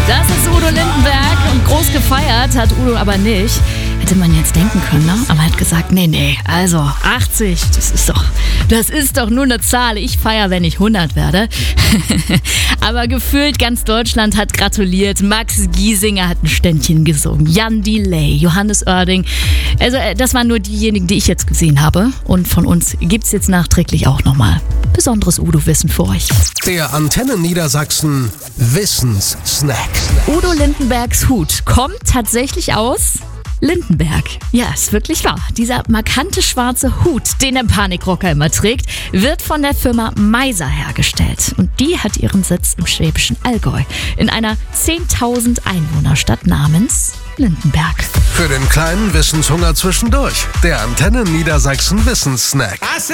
Das ist Udo Lindenberg und groß gefeiert hat Udo aber nicht. Hätte man jetzt denken können, ne? Aber er hat gesagt, nee, also 80, das ist doch nur eine Zahl. Ich feiere, wenn ich 100 werde. Aber gefühlt ganz Deutschland hat gratuliert. Max Giesinger hat ein Ständchen gesungen. Jan Delay, Johannes Oerding. Also das waren nur diejenigen, die ich jetzt gesehen habe. Und von uns gibt's jetzt nachträglich auch nochmal besonderes Udo-Wissen für euch. Der Antenne Niedersachsen Wissenssnack. Udo Lindenbergs Hut kommt tatsächlich aus Lindenberg. Ja, ist wirklich wahr. Dieser markante schwarze Hut, den der Panikrocker immer trägt, wird von der Firma Meiser hergestellt. Und die hat ihren Sitz im schwäbischen Allgäu in einer 10.000 Einwohnerstadt namens Lindenberg. Für den kleinen Wissenshunger zwischendurch. Der Antenne Niedersachsen Wissenssnack.